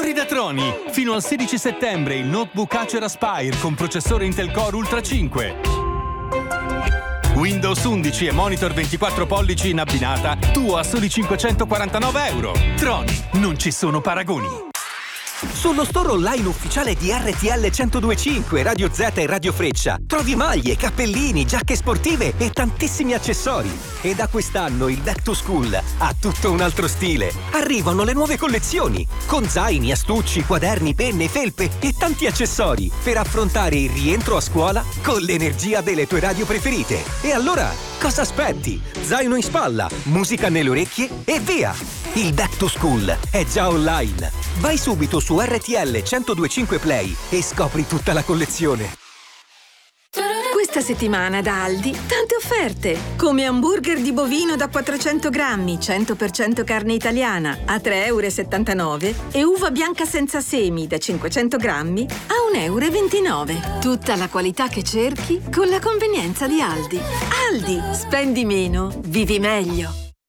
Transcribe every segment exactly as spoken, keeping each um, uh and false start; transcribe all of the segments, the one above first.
Corri da Troni! Fino al sedici settembre il notebook Acer Aspire con processore Intel Core Ultra cinque. Windows undici e monitor ventiquattro pollici in abbinata, tuo a soli cinquecentoquarantanove euro. Troni, non ci sono paragoni. Sullo store online ufficiale di R T L centodue e cinque, Radio Z e Radio Freccia trovi maglie, cappellini, giacche sportive e tantissimi accessori. E da quest'anno il Back to School ha tutto un altro stile. Arrivano le nuove collezioni con zaini, astucci, quaderni, penne, felpe e tanti accessori per affrontare il rientro a scuola con l'energia delle tue radio preferite. E allora, cosa aspetti? Zaino in spalla, musica nelle orecchie e via! Il Back to School è già online. Vai subito su R T L centodue e cinque Play e scopri tutta la collezione. Questa settimana da Aldi tante offerte, come hamburger di bovino da quattrocento grammi, cento per cento carne italiana a tre e settantanove euro e uva bianca senza semi da cinquecento grammi a un euro e ventinove. Tutta la qualità che cerchi con la convenienza di Aldi. Aldi, spendi meno, vivi meglio.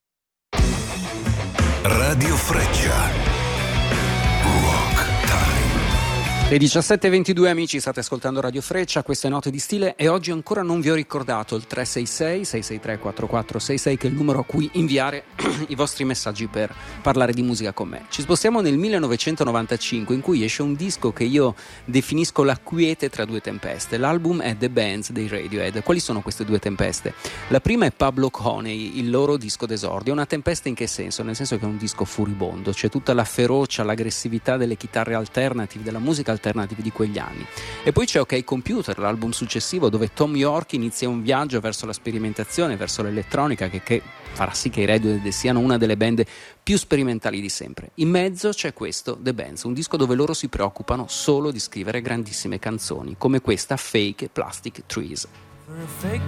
Radio Freccia. Le diciassette e ventidue, amici, state ascoltando Radio Freccia, queste note di stile, e oggi ancora non vi ho ricordato il tre sei sei sei sei tre quattro quattro sei sei, che è il numero a cui inviare i vostri messaggi per parlare di musica con me. Ci spostiamo nel millenovecentonovantacinque, in cui esce un disco che io definisco la quiete tra due tempeste. L'album è The Bands dei Radiohead. Quali sono queste due tempeste? La prima è Pablo Honey, il loro disco d'esordio. Una tempesta in che senso? Nel senso che è un disco furibondo, c'è tutta la ferocia, l'aggressività delle chitarre alternative, della musica alternative di quegli anni. E poi c'è OK Computer, l'album successivo, dove Tom York inizia un viaggio verso la sperimentazione, verso l'elettronica, che, che farà sì che i Radiohead siano una delle band più sperimentali di sempre. In mezzo c'è questo, The Bands, un disco dove loro si preoccupano solo di scrivere grandissime canzoni, come questa Fake Plastic Trees.